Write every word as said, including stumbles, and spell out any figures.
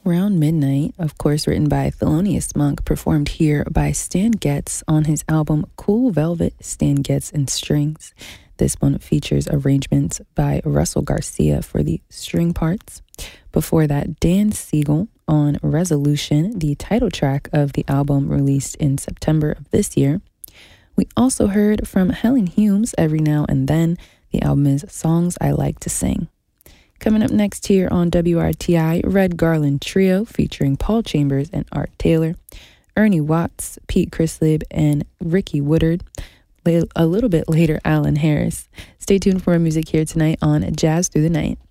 Around Midnight, of course written by Thelonious Monk, performed here by Stan Getz on his album Cool Velvet, Stan Getz and Strings. This one features arrangements by Russell Garcia for the string parts. Before that, Dan Siegel on Resolution, the title track of the album released in September of this year. We also heard from Helen Humes, Every Now and Then. The album is Songs I Like to Sing. Coming up next here on W R T I, Red Garland Trio featuring Paul Chambers and Art Taylor, Ernie Watts, Pete Crislib, and Ricky Woodard. A little bit later, Alan Harris. Stay tuned for more music here tonight on Jazz Through the Night.